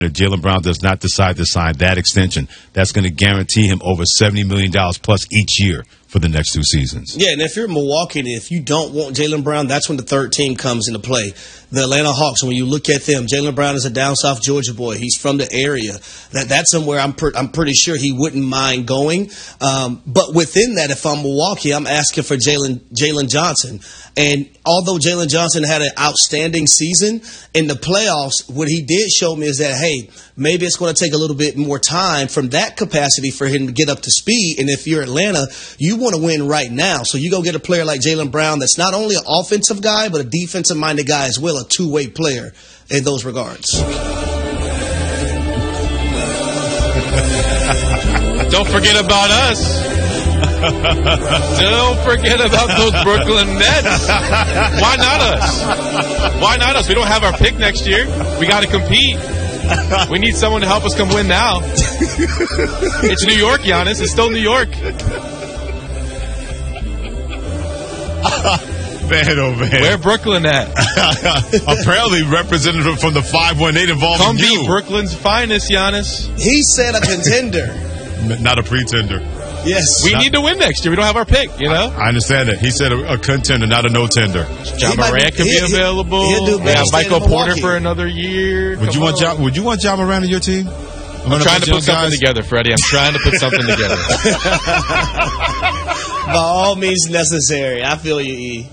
if Jaylen Brown does not decide to sign that extension, that's going to guarantee him over $70 million plus each year for the next 2 seasons. Yeah, and if you're Milwaukee and if you don't want Jaylen Brown, that's when the third team comes into play. The Atlanta Hawks, when you look at them, Jaylen Brown is a down south Georgia boy. He's from the area. That's somewhere I'm pretty sure he wouldn't mind going. But within that, if I'm Milwaukee, I'm asking for Jalen Johnson. And although Jalen Johnson had an outstanding season in the playoffs, what he did show me is that, hey, maybe it's going to take a little bit more time from that capacity for him to get up to speed. And if you're Atlanta, you want to win right now. So you go get a player like Jaylen Brown that's not only an offensive guy, but a defensive-minded guy as well, a two-way player in those regards. Don't forget about us. Don't forget about those Brooklyn Nets. Why not us? Why not us? We don't have our pick next year. We got to compete. We need someone to help us come win now. It's New York, Giannis. It's still New York. Man, oh man. Where Brooklyn at? Apparently representative from the 518 involving Come you. be Brooklyn's finest, Giannis. He said a contender. Not a pretender. Yes. We need to win next year. We don't have our pick, you know? I understand that. He said a contender, not a no-tender. John Morant could be available. Yeah, Michael Porter for another year. Would you want John Morant on your team? I'm trying to put something together, Freddie. I'm trying to put something together. By all means necessary. I feel you, E.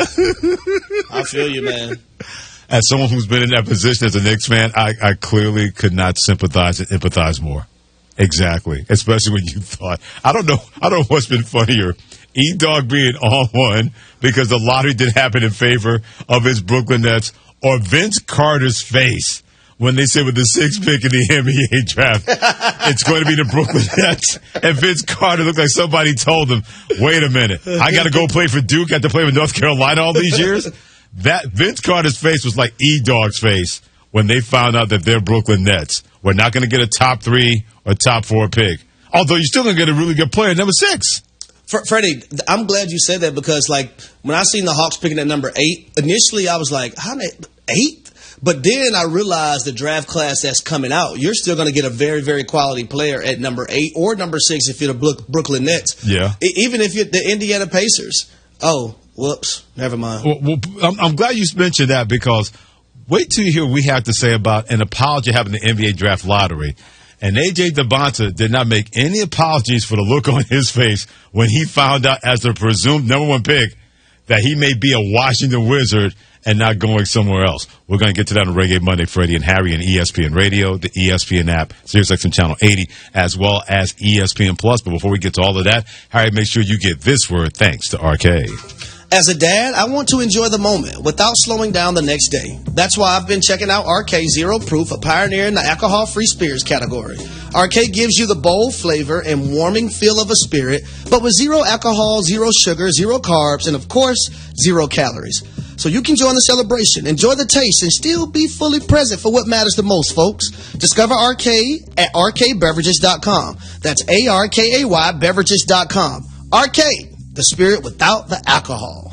I feel you, man. As someone who's been in that position as a Knicks fan, I clearly could not sympathize and empathize more. Exactly. Especially when you thought, I don't know what's been funnier. E-Dog being on one because the lottery did happen in favor of his Brooklyn Nets, or Vince Carter's face when they said with the 6th pick in the NBA draft, it's going to be the Brooklyn Nets. And Vince Carter looked like somebody told him, wait a minute, I got to go play for Duke, I have to play with North Carolina all these years? That Vince Carter's face was like E-Dog's face when they found out that they're Brooklyn Nets. We're not going to get a top 3 or top 4 pick. Although you're still going to get a really good player, number 6. Freddie, I'm glad you said that because, like, when I seen the Hawks picking at number 8, initially I was like, how many? 8? But then I realized the draft class that's coming out, you're still going to get a very, very quality player at number 8 or number 6 if you're the Brooklyn Nets. Yeah. Even if you're the Indiana Pacers. Oh, whoops. Never mind. Well, I'm glad you mentioned that because wait till you hear what we have to say about an apology having the NBA draft lottery. And A.J. Devonta did not make any apologies for the look on his face when he found out as the presumed number 1 pick that he may be a Washington Wizard and not going somewhere else. We're going to get to that on Reggae Monday, Freddie and Harry, and ESPN Radio, the ESPN app, SiriusXM Channel 80, as well as ESPN Plus. But before we get to all of that, Harry, make sure you get this word thanks to RK. As a dad, I want to enjoy the moment without slowing down the next day. That's why I've been checking out RK Zero Proof, a pioneer in the alcohol-free spirits category. RK gives you the bold flavor and warming feel of a spirit, but with zero alcohol, zero sugar, zero carbs, and of course, 0 calories. So you can join the celebration, enjoy the taste, and still be fully present for what matters the most, folks. Discover RK at rkbeverages.com. That's ARKAY beverages.com. RK, the spirit without the alcohol.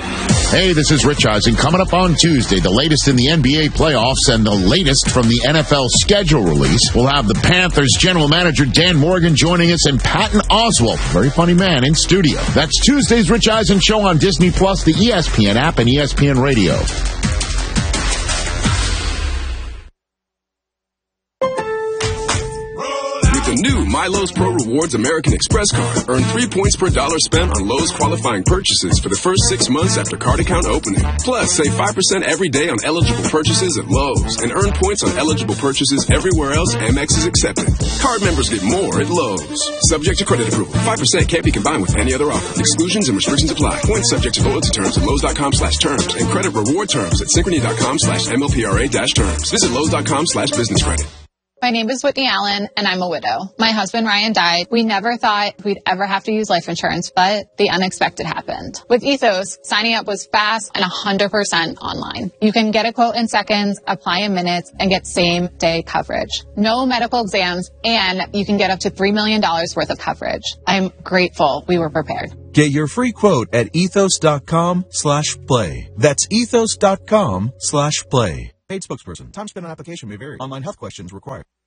Hey, this is Rich Eisen. Coming up on Tuesday, the latest in the NBA playoffs and the latest from the NFL schedule release. We'll have the Panthers general manager Dan Morgan joining us and Patton Oswalt, very funny man, in studio. That's Tuesday's Rich Eisen Show on Disney Plus, the ESPN app, and ESPN Radio. The new MyLowe's Pro Rewards American Express card. Earn 3 points per dollar spent on Lowe's qualifying purchases for the first 6 months after card account opening. Plus, save 5% every day on eligible purchases at Lowe's and earn points on eligible purchases everywhere else Amex is accepted. Card members get more at Lowe's. Subject to credit approval. 5% can't be combined with any other offer. Exclusions and restrictions apply. Points subject to loyalty terms at Lowe's.com/terms and credit reward terms at Synchrony.com/MLPRA-terms. Visit Lowe's.com/business credit. My name is Whitney Allen, and I'm a widow. My husband, Ryan, died. We never thought we'd ever have to use life insurance, but the unexpected happened. With Ethos, signing up was fast and 100% online. You can get a quote in seconds, apply in minutes, and get same-day coverage. No medical exams, and you can get up to $3 million worth of coverage. I'm grateful we were prepared. Get your free quote at ethos.com/play. That's ethos.com/play. Paid spokesperson. Time spent on application may vary. Online health questions required.